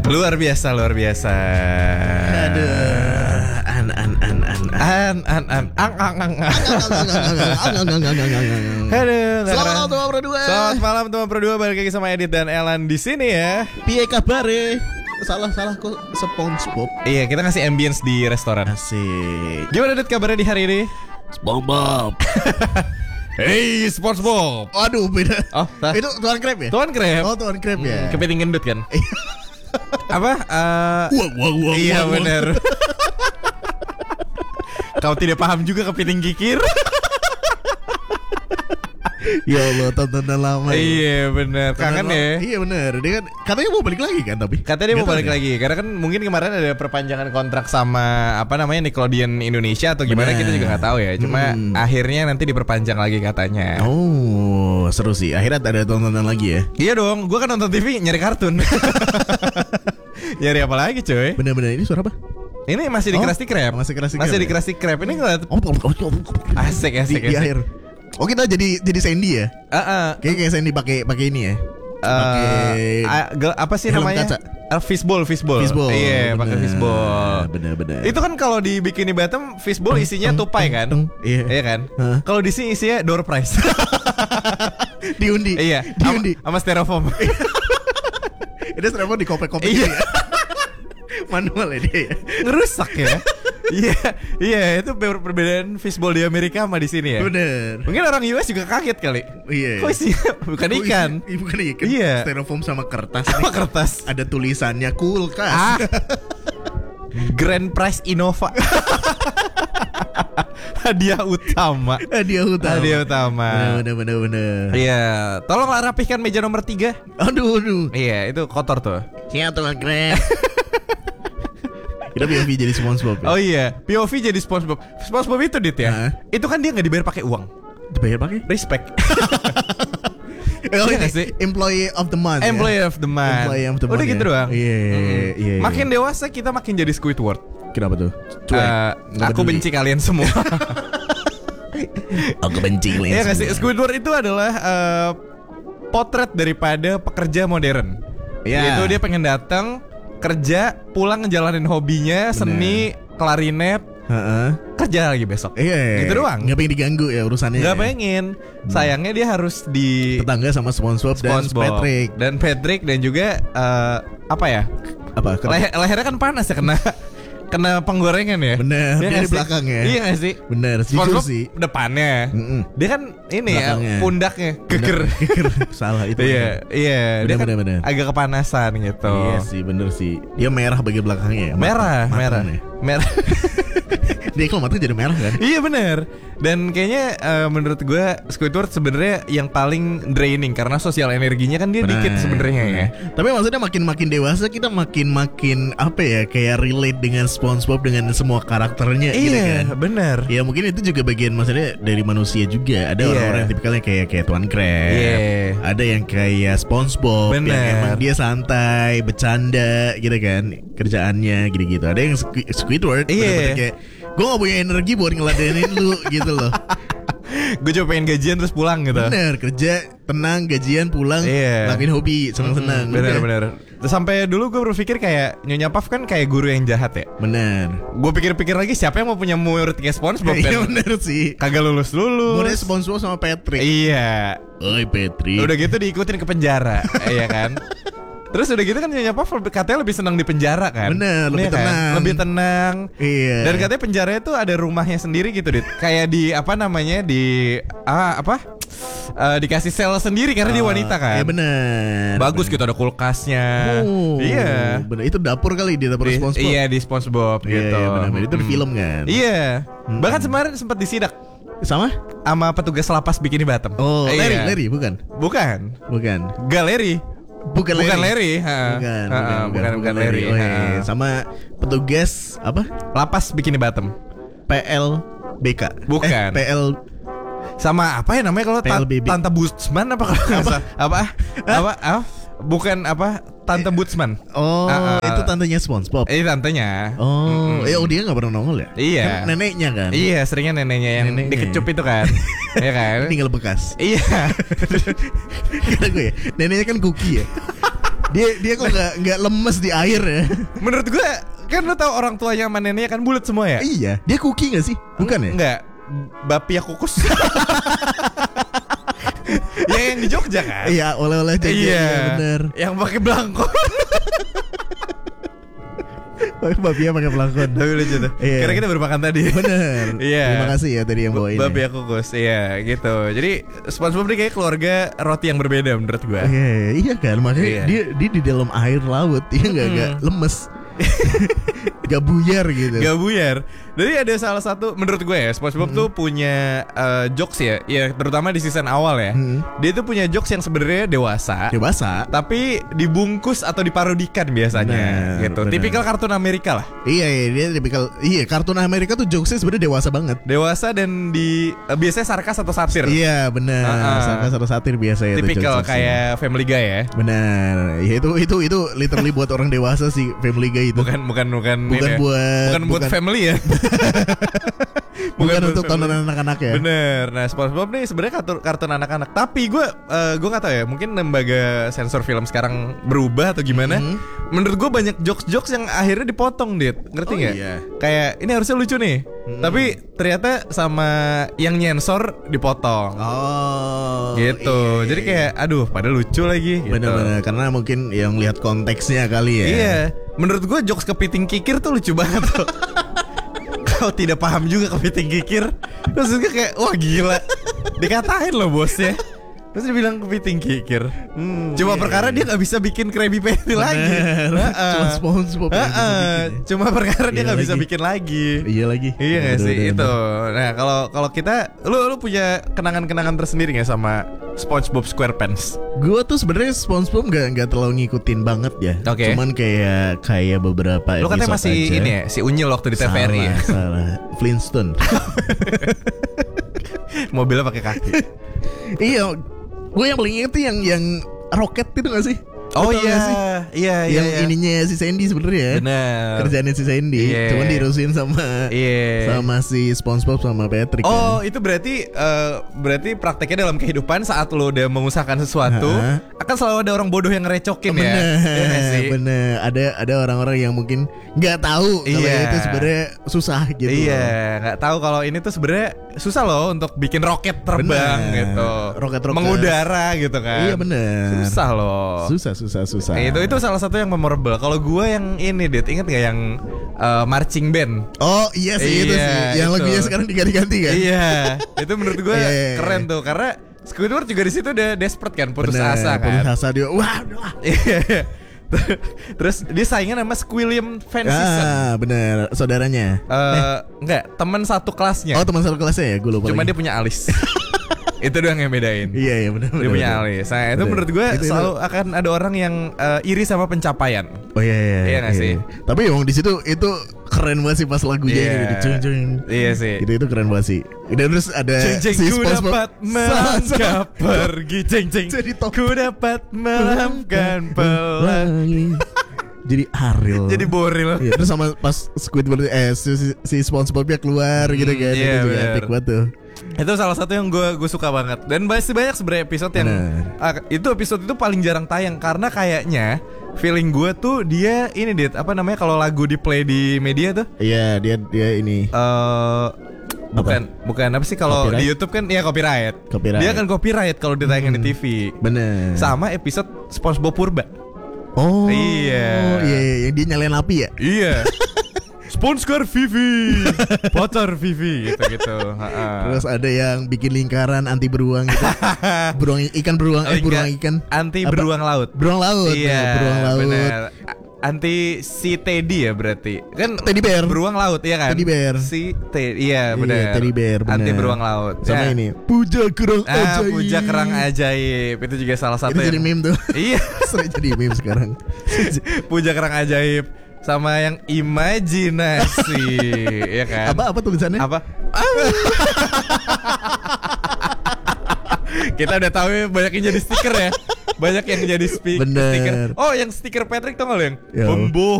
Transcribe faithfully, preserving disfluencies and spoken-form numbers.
Luar biasa, luar biasa. Aduh. An an an an An an an ang ang ang. Aduh. Selamat malam teman Pro dua. Selamat malam teman Pro dua, balik lagi sama Edit dan Elan di sini ya. Piye kabare? Salah salah kok SpongeBob. Iya, kita ngasih ambience di restoran. Asik. Gimana Dit kabarnya di hari ini? SpongeBob. Hey SpongeBob. Aduh beda. Oh, tah. Itu Tuan Crab ya? Tuan Crab. Oh Tuan Crab ya. Kepiting gendut kan? Apa? Uh, Wah wah wah. iya wah, benar. Kau tidak paham juga kepiting kikir. Ya Allah, tontonan lama. Iya benar. Kangen ya. Iya benar. Dia kan katanya mau balik lagi kan tapi. Katanya dia mau balik lagi karena kan mungkin kemarin ada perpanjangan kontrak sama apa namanya Nickelodeon Indonesia atau gimana, bener. kita juga nggak tahu ya. Cuma hmm. akhirnya nanti diperpanjang lagi katanya. Oh seru sih. Akhirnya ada tontonan lagi ya. Iya dong. Gue kan nonton T V nyari kartun. Nyari apa lagi coy? Bener-bener ini suara apa? Ini masih di Oh, Krusty Krab. masih Krusty Masih Krab di ya? Krusty Krab. Ini ngeliat Oh, oh, oh, oh, oh. asik asik di, di asik. akhir. Oh kita jadi jadi Sandy ya? Uh-uh. Kayak kayak Sandy pakai pakai ini ya. Uh, a- gel- apa sih helm namanya? kaca. Uh, fishbowl, fishbowl. Fishbowl. Iya, pakai Bener, fishbowl. bener-bener. Itu kan kalau di Bikini Bottom fishbowl isinya Tung, tupai tung, kan? tung. Iya. Iya kan? Hah? Kalau di sini isinya door prize. Diundi. Iya, Diundi. sama styrofoam. Itu serempet di kopek-kopek Iya. ya. Manual ya dia ya. Ngerusak ya. Iya, iya itu per- perbedaan fishbowl di Amerika sama di sini ya. Bener. Mungkin orang U S juga kaget kali. Iya. Kok isinya bukan Kok isi- ikan? Iya, bukan ikan. Iya. Styrofoam sama kertas. Sama nih. kertas. Ada tulisannya kulkas. Ah. Grand Prize Innova. Hadiah utama. Hadiah utama. Hadiah utama. Bener bener bener. Iya, tolonglah rapihkan meja nomor tiga. Aduh aduh. Iya, itu kotor tuh. Siap tuh Grab. Kita P O V jadi SpongeBob ya? Oh iya, P O V jadi SpongeBob. SpongeBob itu Dit ya. Hah? Itu kan dia nggak dibayar pakai uang. Dibayar pakai? Respect. Oh, Iya ini nggak sih? Employee of the month. Employee ya? of the month. Employee of the Udah month, gitu ya? doang. Iya, Mm. iya, iya. Makin dewasa kita makin jadi Squidward. Kenapa tuh? Cuek. Eh, Nggak aku peduli. benci kalian semua. Aku benci kalian Iya nggak sih? semua. Squidward itu adalah eh, potret daripada pekerja modern. Iya. Itu dia pengen datang kerja, pulang ngejalanin hobinya, seni, klarinet, Heeh. kerja lagi besok. Iya. Gitu doang. Nggak pengen diganggu ya urusannya. Nggak ya? pengen. Sayangnya dia harus di Tetangga sama SpongeBob, dan SpongeBob Patrick. dan Patrick dan juga eh, apa ya? Apa? Kenapa? Leher, lehernya kan panas ya kena kena penggorengan ya. Bener, Iya dia nggak di sih? belakang ya. Iya nggak sih? Bener, jujur SpongeBob sih. depannya. Mm-mm. Dia kan ini Belakangnya. ya pundaknya keker. Keker. Salah itu. Iya, iya. Dia Bener, kan bener, bener. agak kepanasan gitu. Iya sih, bener sih. Dia merah bagian belakangnya ya. Merah, Mat- merah, matanya. merah. Dia kalau mata jadi merah kan? Iya benar. Dan kayaknya eh, menurut gue Squidward sebenarnya yang paling draining karena sosial energinya kan dia Benar, dikit sebenarnya ya. benar. Tapi maksudnya makin-makin dewasa kita makin-makin apa ya, kayak relate dengan SpongeBob dengan semua karakternya gitu Iya, kan. benar. Ya mungkin itu juga bagian maksudnya dari manusia juga. Ada Iya. orang-orang yang tipikalnya kayak kayak Tuan Crab. Iya. Ada yang kayak SpongeBob yang Benar. emang dia santai, bercanda gitu kan kerjaannya gitu-gitu. Ada yang Squi- Squidward Iya. bener-bener kayak gue gak punya energi buat ngeladenin lu gitu loh. Gue cuma pengen gajian terus pulang gitu. Bener, kerja tenang, gajian, pulang, Iya. lakuin hobi, senang-senang. Bener Udah. bener. Terus sampai dulu gue berpikir kayak Nyonya Puff kan kayak guru yang jahat ya. Bener. Gue pikir-pikir lagi siapa yang mau punya murid kayak SpongeBob Iya kan? bener sih. Kagak lulus lulus. Mulai SpongeBob sama Patrick. Iya. Oi Patrick. Udah gitu diikutin ke penjara, iya kan? Terus udah gitu kan Nyonya Puff lebih- katanya lebih senang di penjara kan? Bener, lebih Iya kan? tenang. Lebih tenang. Iya. Dan katanya penjara itu ada rumahnya sendiri gitu, Dit. Kayak di apa namanya di ah apa? Eh, dikasih sel sendiri karena dia wanita kan. Iya bener. Bagus bener. gitu ada kulkasnya. Oh, Iya. Bener. Itu dapur kali di dapur Di- SpongeBob. Iya di SpongeBob Iya, gitu. iya, bener-bener. Itu di Mm. film kan. Iya. Mm. Bahkan kemarin sempat disidak Sama? sama petugas lapas Bikini Bottom. Oh, Iya. Larry, Larry bukan? Bukan. Bukan. Galeri. Bukan, Bukan Larry. Larry, ha. Bukan, Ha, bukan, bukan, bukan Larry. Oh, iya. Ha. Sama petugas apa? Lapas Bikini Bottom. P L B K. Bukan. Eh, P L Sama apa ya namanya kalau ta- P L B B. Tante Butsman apa kalau nggak salah? Apa? Apa? Apa? Bukan apa? Tante Butsman. Oh, Ah, ah, itu ah. tantenya SpongeBob. Eh tantenya. Oh, Mm-mm. ya oh, dia nggak pernah nongol ya? Iya. Kan neneknya kan. Iya, seringnya neneknya yang Neneknya. dikecup itu kan. Iya kan? Tinggal bekas. Iya. Kira gue ya, neneknya kan Cookie ya. Dia dia kok nggak nggak lemes di air ya? Menurut gue kan lu tahu orang tuanya sama neneknya kan bulat semua ya? Iya. Dia cookie nggak sih? Bukan ya? Enggak. Bapia kukus. Ya yang di Jogja kan? Iya, oleh-oleh Jogja. Iya, Iya, bener. Yang pakai belangkon. Bapia pakai pelakon. Tapi lucu tuh. Iya. Karena kita baru makan tadi. Bener. Iya. Terima kasih ya tadi yang bawain. Bapia kukus. Iya, gitu. Jadi SpongeBob ini kayak keluarga roti yang berbeda menurut gua. Iya, iya kan. Makanya Iya. dia dia di dalam air laut dia nggak nggak lemes. Gak buyar gitu. Gak buyar. Jadi ada salah satu menurut gue ya SpongeBob Hmm. tuh punya uh, jokes ya, ya terutama di season awal ya. Hmm. Dia tuh punya jokes yang sebenarnya dewasa, Dewasa. tapi dibungkus atau diparodikan biasanya. Bener, gitu. bener. Tipikal kartun Amerika lah. Iya, iya dia tipikal. Iya, kartun Amerika tuh jokesnya sebenarnya dewasa banget. Dewasa dan di uh, biasanya sarkas atau satir. Iya, benar. Uh-uh. Sarkas atau satir biasa ya. tuh Tipikal jokes-jokesnya. kayak Family Guy ya. Benar. Ya itu itu itu literally buat orang dewasa sih Family Guy itu. Bukan bukan bukan Bukan ini ya. buat- bukan buat bukan- family ya. Bukan buat untuk family. tontonan anak-anak ya. Bener. Nah SpongeBob nih sebenarnya kartun, kartun anak-anak. Tapi gue uh, gue nggak tahu ya. Mungkin lembaga sensor film sekarang berubah atau gimana. Mhm. Menurut gue banyak jokes-jokes yang akhirnya dipotong, Dit. Ngerti Oh, nggak? iya. Kayak ini harusnya lucu nih. Mhm. Tapi ternyata sama yang nyensor dipotong. Oh. Gitu. iya, Jadi iya. kayak aduh, padahal lucu lagi. Gitu. Bener-bener karena mungkin yang lihat konteksnya kali ya. Iya. Menurut gue jokes kepiting kikir tuh lucu banget tuh. Kalau tidak paham juga kepiting kikir, terus gue kayak wah gila, dikatain loh bosnya. Terus dia bilang kepiting kikir. Hmm, Cuma iya, perkara iya. dia nggak bisa bikin Krabby Patty lagi. Bener. Heeh. Cuma SpongeBob yang bisa Heeh. bikin ya. Cuma perkara dia Iya nggak bisa lagi. bikin lagi. Iya lagi. Iya nggak Bener, sih bener, itu. bener. Nah kalau kalau kita, lu lu punya kenangan-kenangan tersendiri nggak sama SpongeBob SquarePants? Gua tuh sebenarnya SpongeBob nggak nggak terlalu ngikutin banget ya. Oke. Cuman kayak kayak beberapa Lu katanya episode masih aja. ini ya, si Unyil waktu di T V R I ya. Salah, salah. Flintstone. Mobilnya pakai kaki. Iya. Gue yang paling inget tuh yang yang roket itu gak sih? Oh Lu tau iya, gak sih? iya iya. Yang iya. ininya si Sandy sebenarnya. Bener. Kerjaannya si Sandy. Iya. Cuman dirusin sama Iya. sama si SpongeBob sama Patrick. Oh kan. itu berarti eh, berarti prakteknya dalam kehidupan saat lo udah mengusahakan sesuatu Ha-ha. akan selalu ada orang bodoh yang ngerecokin ya. Iya nggak Bener, sih? bener. Ada ada orang-orang yang mungkin nggak tahu kalau Iya. itu sebenarnya susah gitu. Iya, nggak tahu kalau ini tuh sebenarnya susah loh untuk bikin roket terbang Bener. gitu, Roket-roket. mengudara gitu kan. Iya bener. Susah loh. Susah, susah, susah. Nah, itu itu salah satu yang memorable. Kalau gue yang ini, Dit, inget gak yang eh, marching band? Oh iya sih itu Iya, sih. Yang itu. lagunya sekarang diganti-ganti kan. Iya, itu menurut gue Iya, iya, iya. keren tuh karena Squidward juga di situ udah desperate kan, putus Bener, asa kan. Putus asa dia. Wah, udah. Iya. Terus dia saingan sama Squilliam Van Season. Ah, bener. Saudaranya. Eh, enggak, teman satu kelasnya. Oh, teman satu kelasnya ya? Gue lupa. Cuma lagi. dia punya alis. Itu doang yang bedain. Iya, iya benar. Dia punya alis. Nah, itu Bener. menurut gue Itu- itu- selalu akan ada orang yang eh, iri sama pencapaian. Oh iya iya. Iya nggak sih? Tapi emang di situ itu keren banget sih pas lagunya Iya. gitu. Cung, cung. Iya sih. Itu itu keren banget sih. Dan terus ada Ceng ceng si ku SpongeBob. dapat melangkah pergi ceng ceng. Jadi top. Ku dapat melamkan pelangi. Jadi Ariel. Jadi boril. Iya, terus sama pas Squidward eh si, si, si SpongeBobnya keluar gitu Hmm, kan. iya, Itu juga bener. epic banget tuh. Itu salah satu yang gue gue suka banget. Dan masih banyak sebenarnya episode yang Bener. ah, itu episode itu paling jarang tayang karena kayaknya feeling gue tuh dia ini Dit, apa namanya kalau lagu di play di media tuh Iya, dia dia ini eh bukan bukan apa sih kalau Copyright? di YouTube kan ya copyright. Copyright. Dia kan copyright kalau ditayangin di T V. bener. Sama episode SpongeBob Purba. Oh Iya. Iya, iya, yang dia nyalain api ya. Iya. Sponsor Vivi, pacar Vivi gitu-gitu. Terus ada yang bikin lingkaran anti beruang gitu. Beruang ikan beruang eh, beruang ikan. Anti Apa? beruang laut. Beruang laut. Iya, nah, beruang laut. bener. A- Anti si Teddy ya berarti. Kan Teddy bear. beruang laut iya kan? Teddy bear. Si Teddy iya Iya, benar. teddy bear, bener. Anti beruang laut. Sama Ya. ini puja kerang Ah, ajaib. puja kerang ajaib. Itu juga salah satu Itu jadi yang- meme tuh. Iya. Sering jadi meme sekarang. Puja kerang ajaib sama yang imajinasi, ya kan? Apa apa tulisannya? Apa? Kita udah tahu ya, banyak yang jadi stiker ya. Banyak yang jadi spi- Bener. stiker. Oh, yang stiker Patrick tau gak lo yang Ya. Bembo